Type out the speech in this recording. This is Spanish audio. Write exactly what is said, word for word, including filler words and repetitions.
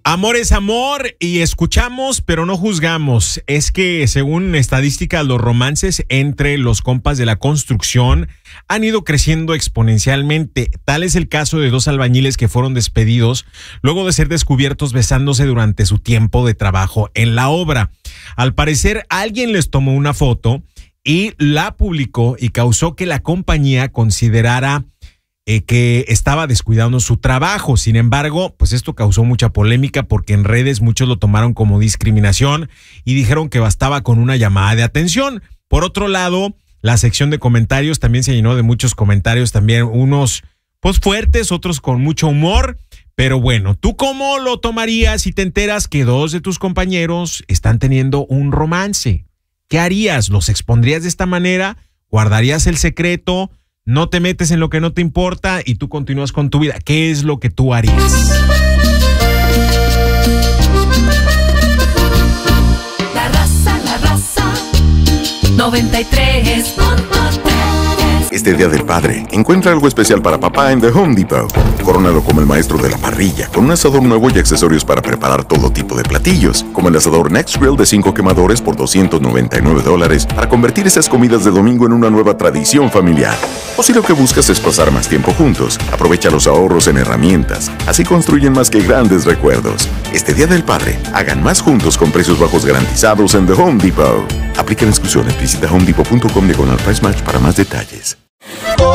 Amor es amor y escuchamos, pero no juzgamos. Es que según estadísticas, los romances entre los compas de la construcción han ido creciendo exponencialmente. Tal es el caso de dos albañiles que fueron despedidos luego de ser descubiertos besándose durante su tiempo de trabajo en la obra. Al parecer, alguien les tomó una foto y la publicó y causó que la compañía considerara Eh, que estaba descuidando su trabajo. Sin embargo, pues esto causó mucha polémica porque en redes muchos lo tomaron como discriminación y dijeron que bastaba con una llamada de atención. Por otro lado, la sección de comentarios también se llenó de muchos comentarios, también unos pues fuertes, otros con mucho humor. Pero bueno, ¿tú cómo lo tomarías si te enteras que dos de tus compañeros están teniendo un romance? ¿Qué harías? ¿Los expondrías de esta manera? ¿Guardarías el secreto? No te metes en lo que no te importa y tú continúas con tu vida. ¿Qué es lo que tú harías? La raza, la raza, noventa y tres punto tres. Este Día del Padre, encuentra algo especial para papá en The Home Depot. Corónalo como el maestro de la parrilla, con un asador nuevo y accesorios para preparar todo tipo de platillos, como el asador Next Grill de cinco quemadores por doscientos noventa y nueve dólares, para convertir esas comidas de domingo en una nueva tradición familiar. O si lo que buscas es pasar más tiempo juntos, aprovecha los ahorros en herramientas. Así construyen más que grandes recuerdos. Este Día del Padre, hagan más juntos con precios bajos garantizados en The Home Depot. Aplican exclusiones. Visita home depot punto com diagonal price match para más detalles.